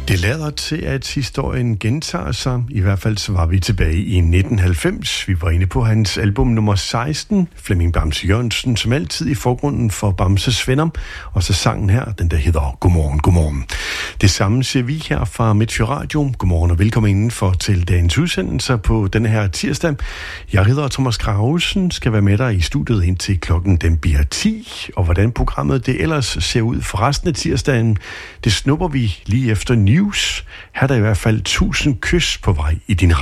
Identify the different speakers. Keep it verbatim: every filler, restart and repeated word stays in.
Speaker 1: Det lader til, at historien gentager sig. I hvert fald så var vi tilbage i nitten halvfems. Vi var inde på hans album nummer seksten, Flemming Bamse Jørgensen, som altid i forgrunden for Bamses venner. Og så sangen her, den der hedder Godmorgen, Godmorgen. Det samme siger vi her fra Midtjylland Radio. Godmorgen og velkommen indenfor til dagens udsendelser på denne her tirsdag. Jeg hedder Thomas Gravesen, skal være med dig i studiet indtil klokken den bliver ti. Og hvordan programmet det ellers ser ud for resten af tirsdagen, det snupper vi lige efter news. Her er der i hvert fald tusind kys på vej i din